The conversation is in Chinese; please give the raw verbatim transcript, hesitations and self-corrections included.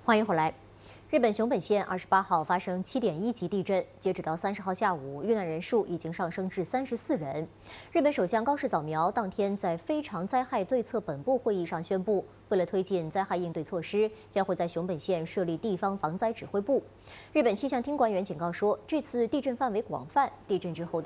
欢迎回来。日本熊本县二十八号发生七点一级地震，截止到三十号下午，遇难人数已经上升至三十四人。日本首相高市早苗当天在非常灾害对策本部会议上宣布，为了推进灾害应对措施，将会在熊本县设立地方防灾指挥部。日本气象厅官员警告说，这次地震范围广泛，地震之后